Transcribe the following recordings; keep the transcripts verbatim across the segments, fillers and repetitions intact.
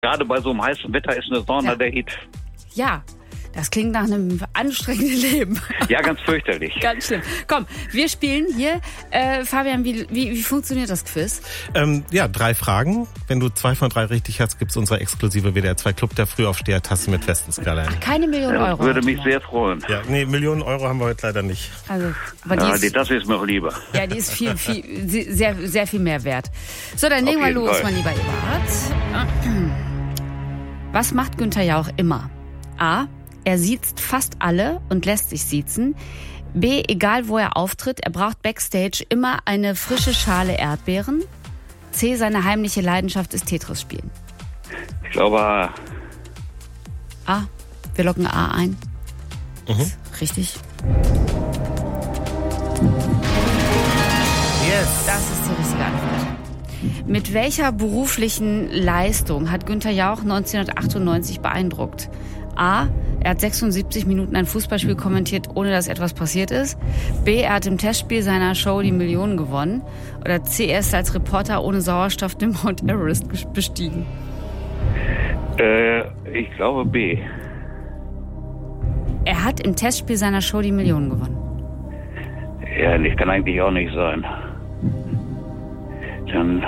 Gerade bei so einem heißen Wetter ist eine Sauna Ja. der Hit. Ja, das klingt nach einem anstrengenden Leben. Ja, ganz fürchterlich. Ganz schlimm. Komm, wir spielen hier. Äh, Fabian, wie, wie, wie funktioniert das Quiz? Ähm, ja, drei Fragen. Wenn du zwei von drei richtig hast, gibt's unsere exklusive W D R zwei Club der Frühaufsteher-Tasse mit Westenskyline. Keine Million Das Euro. würde heute mich noch. sehr freuen. Ja, nee, Millionen Euro haben wir heute leider nicht. Also, aber die Ja, ist, die, das ist mir auch lieber. ja, die ist viel, viel, sehr, sehr viel mehr wert. So, dann legen wir jeden los, Fall. mein lieber Eberhard. Was macht Günther Jauch immer? A. Er siezt fast alle und lässt sich siezen. B. Egal wo er auftritt, er braucht Backstage immer eine frische Schale Erdbeeren. C. Seine heimliche Leidenschaft ist Tetris spielen. Ich glaube, A. A. Wir locken A ein. Mhm. Richtig. Yes. Das ist die richtige Antwort. Mit welcher beruflichen Leistung hat Günther Jauch neunzehnhundertachtundneunzig beeindruckt? A. Er hat sechsundsiebzig Minuten ein Fußballspiel kommentiert, ohne dass etwas passiert ist. B. Er hat im Testspiel seiner Show die Millionen gewonnen. Oder C. Er ist als Reporter ohne Sauerstoff den Mount Everest bestiegen. Äh, ich glaube B. Er hat im Testspiel seiner Show die Millionen gewonnen. Ja, das kann eigentlich auch nicht sein. Dann,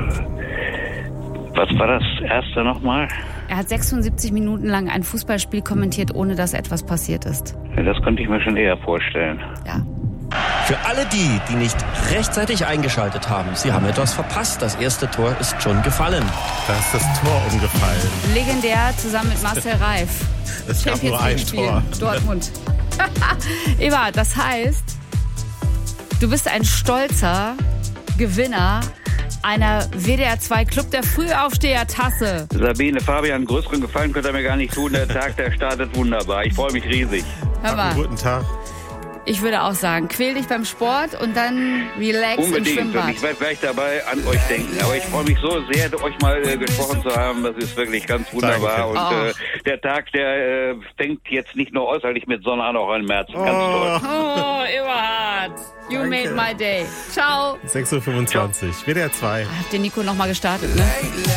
was war das erste nochmal? Er hat sechsundsiebzig Minuten lang ein Fußballspiel kommentiert, ohne dass etwas passiert ist. Ja, das könnte ich mir schon eher vorstellen. Ja. Für alle die, die nicht rechtzeitig eingeschaltet haben, sie haben etwas verpasst. Das erste Tor ist schon gefallen. Da ist das Tor umgefallen. Legendär zusammen mit Marcel Reif. Es gab nur ein League-Spiel, Tor. Dortmund. Eva, das heißt, du bist ein stolzer Gewinner einer W D R zwei Club der Frühaufsteher-Tasse. Sabine, Fabian, größeren Gefallen könnt ihr mir gar nicht tun. Der Tag, der startet wunderbar. Ich freue mich riesig. Hör Einen mal, guten Tag. ich würde auch sagen, quäl dich beim Sport und dann relax im Unbedingt. Und Schwimmbad. ich werde gleich dabei an euch denken. Aber ich freue mich so sehr, euch mal äh, gesprochen zu haben. Das ist wirklich ganz wunderbar. Danke. Und äh, Ach. der Tag, der äh, fängt jetzt nicht nur äußerlich mit Sonne an, auch im März. Ganz toll. Oh, Eberhard, you Danke. made my day. Ciao. sechs Uhr fünfundzwanzig. W D R zwei. Habt ihr Nico nochmal gestartet, ne?